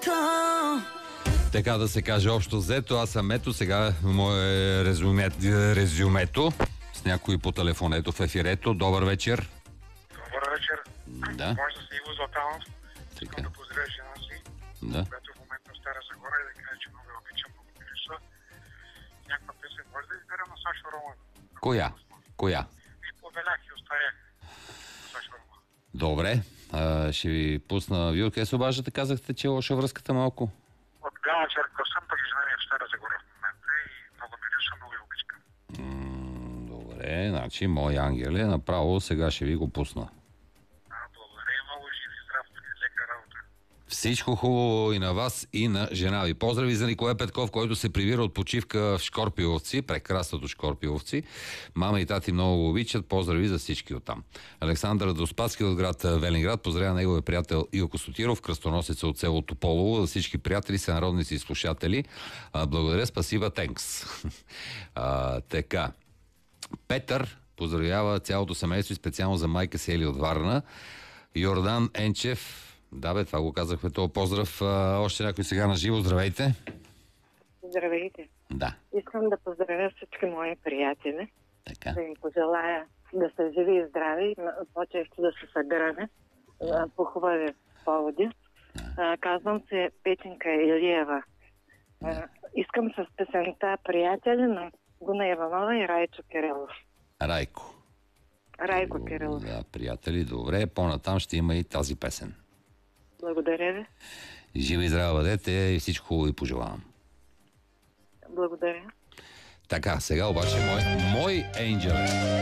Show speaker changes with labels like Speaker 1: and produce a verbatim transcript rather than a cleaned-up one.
Speaker 1: Така да се каже общо взето, аз съм ето сега мое резюме, резюмето с някой по телефонето в ефирето. Добър вечер.
Speaker 2: Добър вечер.
Speaker 1: Да.
Speaker 2: Може да се Иво Златанов.
Speaker 1: Така.
Speaker 2: Искам да поздравя жена си,
Speaker 1: Да.
Speaker 2: която в момента в Стара Загора и да кажа, че много я обичам, много мириша. Някаква песен може да изберем на Сашо Роман.
Speaker 1: Коя? Коя?
Speaker 2: И повелях и остарях на Сашо Роман.
Speaker 1: Добре. А, ще ви пусна. Вие откъде се обаждате? Казахте, че е лоша връзката малко.
Speaker 2: От Гална черква съм, пък жена ми е в Стара Загора в момента и много мириша, много я обичам.
Speaker 1: М, добре, значи мой ангел е направо, сега ще ви го пусна.
Speaker 2: А, благодаря и много, живи и здрав, лека работа.
Speaker 1: Всичко хубаво и на вас, и на жена ви. Поздрави за Николай Петков, който се прибира от почивка в Шкорпиловци, прекрасното Шкорпиловци. Мама и тати много го обичат. Поздрави за всички оттам. Александър Доспаски от град Велинград. Поздравя неговия приятел Илко Сотиров, кръстоносеца от село Тополово, за всички приятели, сънародници и слушатели. А, благодаря, спасибо, тенкс. А, така. Петър поздравява цялото семейство и специално за майка Сели от Варна. Йордан Енчев. Да, бе, това го казахме, този поздрав. А, още някой сега на живо. Здравейте.
Speaker 3: Здравейте.
Speaker 1: Да.
Speaker 3: Искам да поздравя всички мои приятели,
Speaker 1: Така.
Speaker 3: да им пожелая да са живи и здрави, по-често да се събираме а, по хубави поводи. А, казвам се Петенка Илиева. А, искам с песента "Приятели" на Гуна Иванова и Райчо Кирилов.
Speaker 1: Райко.
Speaker 3: Райко Кирилов.
Speaker 1: Да, приятели, добре. По-натам ще има и тази песен.
Speaker 3: Благодаря ви.
Speaker 1: Живи и здраве бъдете и всичко хубаво ви пожелавам.
Speaker 3: Благодаря.
Speaker 1: Така, сега обаче мой, мой енджел.